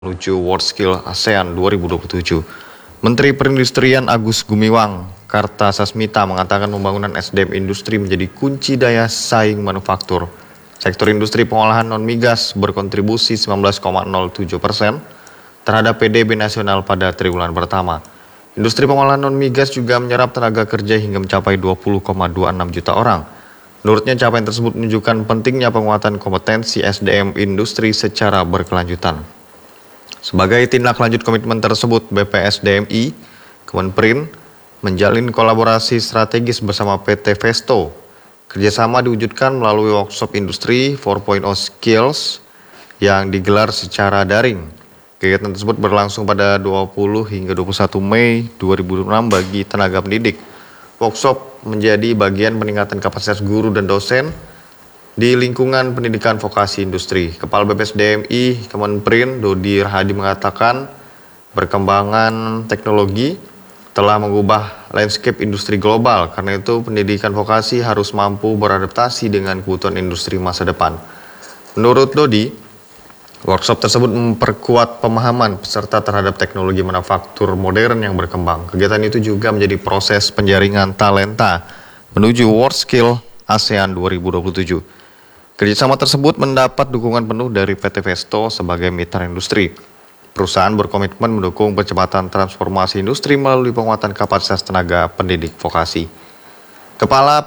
menuju World Skill ASEAN 2027. Menteri Perindustrian Agus Gumiwang Kartasasmita mengatakan pembangunan SDM industri menjadi kunci daya saing manufaktur. Sektor industri pengolahan non-migas berkontribusi 19,07% terhadap PDB nasional pada triwulan pertama. Industri pengolahan non-migas juga menyerap tenaga kerja hingga mencapai 20,26 juta orang. Menurutnya capaian tersebut menunjukkan pentingnya penguatan kompetensi SDM industri secara berkelanjutan. Sebagai tindak lanjut komitmen tersebut, BPSDMI, Kemenperin, menjalin kolaborasi strategis bersama PT Vesto. Kerjasama diwujudkan melalui workshop industri 4.0 skills yang digelar secara daring. Kegiatan tersebut berlangsung pada 20 hingga 21 Mei 2026 bagi tenaga pendidik. Workshop menjadi bagian peningkatan kapasitas guru dan dosen di lingkungan pendidikan vokasi industri. Kepala BPSDMI Kemenperin Dodi Rahadi mengatakan perkembangan teknologi telah mengubah landscape industri global. Karena itu pendidikan vokasi harus mampu beradaptasi dengan kebutuhan industri masa depan. Menurut Dodi, workshop tersebut memperkuat pemahaman peserta terhadap teknologi manufaktur modern yang berkembang. Kegiatan itu juga menjadi proses penjaringan talenta menuju World Skill ASEAN 2027. Kerjasama tersebut mendapat dukungan penuh dari PT Vesto sebagai mitra industri. Perusahaan berkomitmen mendukung percepatan transformasi industri melalui penguatan kapasitas tenaga pendidik vokasi. Kepala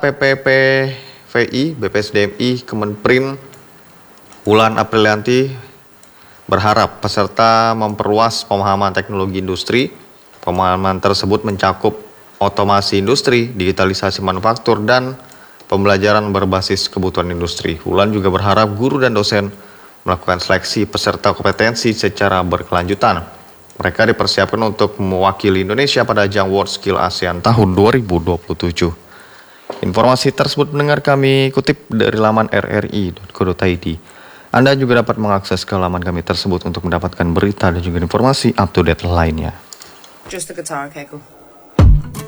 PPPVI BPSDMI Kemenperin Wulan Aprilianti berharap peserta memperluas pemahaman teknologi industri. Pemahaman tersebut mencakup otomasi industri, digitalisasi manufaktur, dan pembelajaran berbasis kebutuhan industri. Wulan juga berharap guru dan dosen melakukan seleksi peserta kompetensi secara berkelanjutan. Mereka dipersiapkan untuk mewakili Indonesia pada ajang World Skill ASEAN tahun 2027. Informasi tersebut mendengar kami kutip dari laman rri.co.id. Anda juga dapat mengakses ke laman kami tersebut untuk mendapatkan berita dan juga informasi up to date lainnya. Just the guitar, okay, cool.